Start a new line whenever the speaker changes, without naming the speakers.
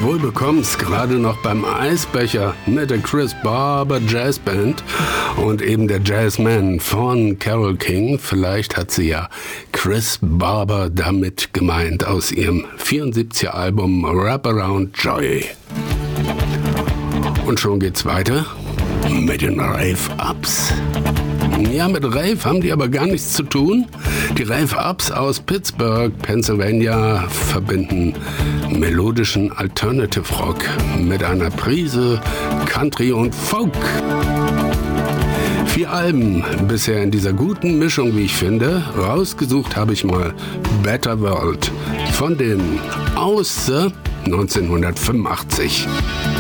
wohl bekomm's, gerade noch beim Eisbecher mit der Chris Barber Jazz Band und eben der Jazzman von Carole King. Vielleicht hat sie ja Chris Barber damit gemeint aus ihrem 74er Album Wraparound Joy. Und schon geht's weiter mit den Rave-Ups. Ja, mit Rave haben die aber gar nichts zu tun. Die Rave-Ups aus Pittsburgh, Pennsylvania, verbinden melodischen Alternative Rock mit einer Prise Country und Folk. 4 Alben bisher in dieser guten Mischung, wie ich finde. Rausgesucht habe ich mal Better World von den Ausse 1985.